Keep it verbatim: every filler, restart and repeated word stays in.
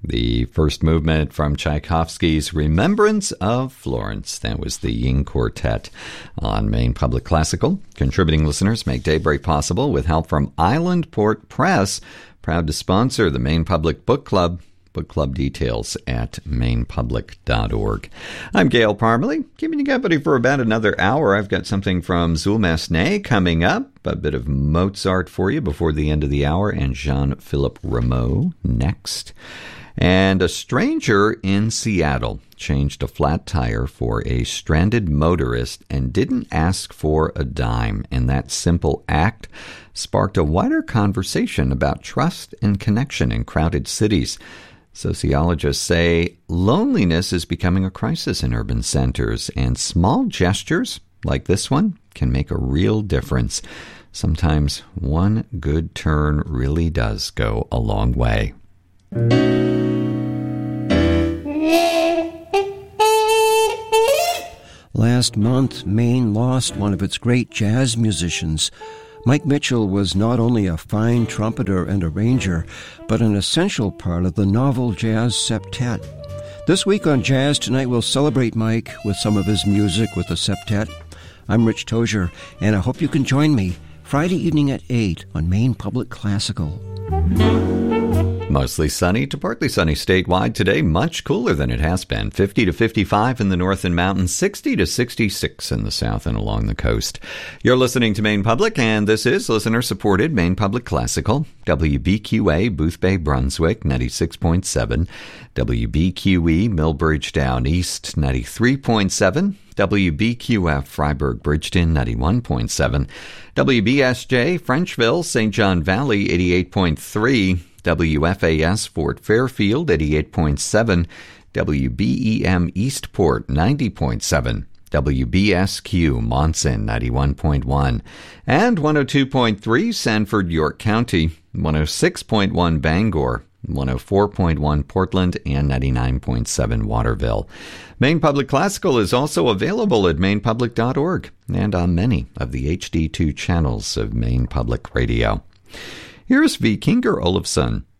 The first movement from Tchaikovsky's Remembrance of Florence. That was the Ying Quartet on Maine Public Classical. Contributing listeners make Daybreak possible with help from Island Port Press, proud to sponsor the Maine Public Book Club. Book club details at maine public dot org. I'm Gail Parmalee, keeping you company for about another hour. I've got something from Zuul Massenet coming up, a bit of Mozart for you before the end of the hour, and Jean-Philippe Rameau next. And a stranger in Seattle changed a flat tire for a stranded motorist and didn't ask for a dime. And that simple act sparked a wider conversation about trust and connection in crowded cities. Sociologists say loneliness is becoming a crisis in urban centers, and small gestures like this one can make a real difference. Sometimes one good turn really does go a long way. Last month, Maine lost one of its great jazz musicians. Mike Mitchell was not only a fine trumpeter and arranger, but an essential part of the novel jazz septet. This week on Jazz Tonight, we'll celebrate Mike with some of his music with the septet. I'm Rich Tozier, and I hope you can join me Friday evening at eight on Maine Public Classical. Mostly sunny to partly sunny statewide today, much cooler than it has been. fifty to fifty-five in the north and mountains, sixty to sixty-six in the south and along the coast. You're listening to Maine Public, and this is listener-supported Maine Public Classical. W B Q A, Boothbay, Brunswick, ninety-six point seven. W B Q E, Millbridge Down East, ninety-three point seven. W B Q F, Freiburg, Bridgeton, ninety-one point seven. W B S J, Frenchville, Saint John Valley, eighty-eight point three. W F A S, Fort Fairfield, eighty-eight point seven. W B E M, Eastport, ninety point seven. W B S Q, Monson, ninety-one point one. And one oh two point three, Sanford, York County, one oh six point one, Bangor, one oh four point one, Portland, and ninety-nine point seven, Waterville. Maine Public Classical is also available at maine public dot org and on many of the H D two channels of Maine Public Radio. Here's Vikingur Olafsson